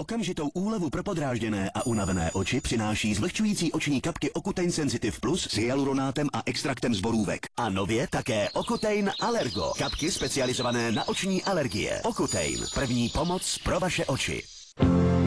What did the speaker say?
Okamžitou úlevu pro podrážděné a unavené oči přináší zlehčující oční kapky Ocutein Sensitive Plus s hyaluronátem a extraktem z borůvek. A nově také Ocutein Allergo. Kapky specializované na oční alergie. Ocutein. První pomoc pro vaše oči.